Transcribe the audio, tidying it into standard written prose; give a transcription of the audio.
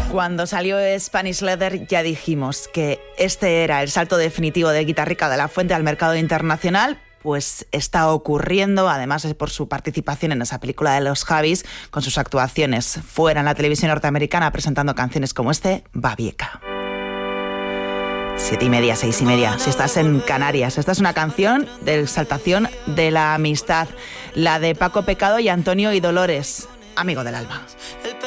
Cuando salió Spanish Leather ya dijimos que este era el salto definitivo de Guitarrica de la Fuente al mercado internacional. Pues está ocurriendo, además es por su participación en esa película de los Javis, con sus actuaciones fuera en la televisión norteamericana presentando canciones como Babieca. 7:30, 6:30, si estás en Canarias. Esta es una canción de exaltación de la amistad, la de Paco Pecado y Antonio y Dolores, amigo del alma.